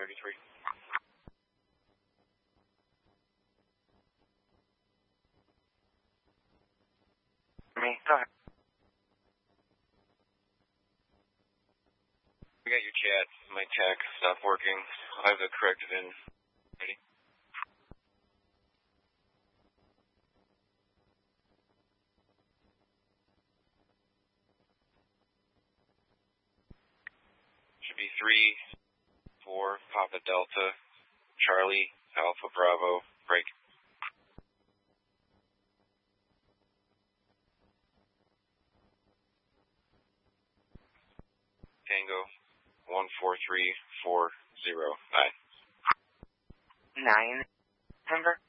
33. Me, go ahead. We got your chat. My tech stopped working. I have it corrected in. Ready? Should be 3, 4, Papa Delta, Charlie, Alpha Bravo, break. Tango, 143409. 9, November.